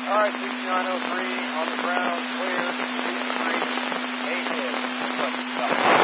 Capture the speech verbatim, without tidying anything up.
All right, sixty-nine oh three on the ground, clear, two three, eight hits.